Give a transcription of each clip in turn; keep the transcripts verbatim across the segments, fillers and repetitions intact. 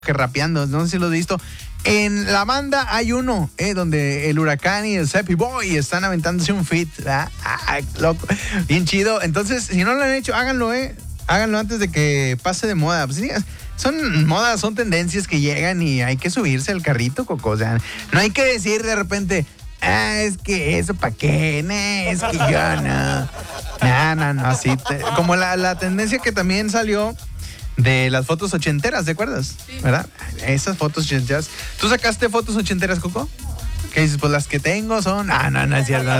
que rapeando, no sé si lo has visto. En la banda hay uno, eh, donde el Huracán y el Seppi Boy están aventándose un feat. Ah, ah, loco, bien chido. Entonces, si no lo han hecho, háganlo, eh. Háganlo antes de que pase de moda. Pues, sí, son modas, son tendencias que llegan y hay que subirse al carrito, Coco. O sea, no hay que decir de repente, ah, es que eso pa' qué, no, es que yo no. No, no, no, así. Te, como la, la tendencia que también salió de las fotos ochenteras, ¿te acuerdas? Sí. ¿Verdad? Esas fotos ochenteras. ¿Tú sacaste fotos ochenteras, Coco? ¿Qué dices? Pues las que tengo son... Ah, no, no es cierto.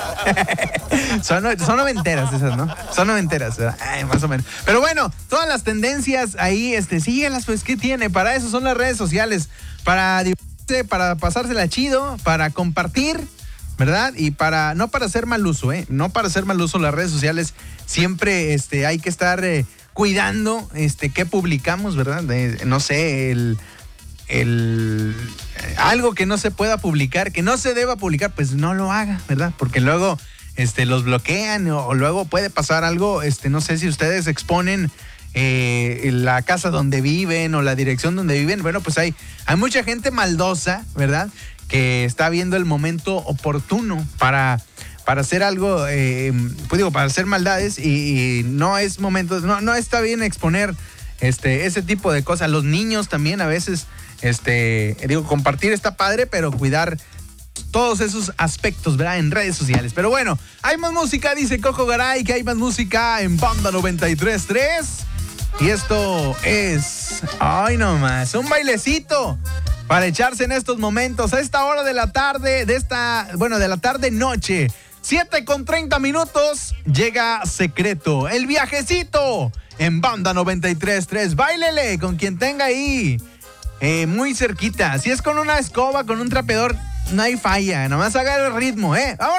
son, son noventeras esas, ¿no? Son noventeras, ¿verdad? Ay, más o menos. Pero bueno, todas las tendencias ahí, este, síguelas, pues, ¿qué tiene? Para eso son las redes sociales. Para divertirse, para pasársela chido, para compartir, ¿verdad? Y para... No para hacer mal uso, ¿eh? No para hacer mal uso las redes sociales. Siempre este, hay que estar... Eh, cuidando este qué publicamos, ¿verdad? De, no sé, el, el algo que no se pueda publicar, que no se deba publicar, pues no lo haga, ¿verdad? Porque luego este los bloquean o, o luego puede pasar algo, este no sé si ustedes exponen eh, la casa donde viven o la dirección donde viven. Bueno, pues hay hay mucha gente maldosa, ¿verdad? Que está viendo el momento oportuno para para hacer algo, eh, pues digo, para hacer maldades y, y no es momento, no, no está bien exponer este, ese tipo de cosas. Los niños también a veces, este, digo, compartir está padre, pero cuidar todos esos aspectos, ¿verdad? En redes sociales. Pero bueno, hay más música, dice Coco Garay, que hay más música en Banda noventa y tres punto tres. Y esto es, ay nomás, un bailecito para echarse en estos momentos, a esta hora de la tarde, de esta, bueno, de la tarde-noche. siete con treinta minutos, llega Secreto, el viajecito en Banda noventa y tres punto tres. Báilele con quien tenga ahí, eh, muy cerquita. Si es con una escoba, con un trapeador, no hay falla, nomás haga el ritmo, ¿eh? ¡Vámonos!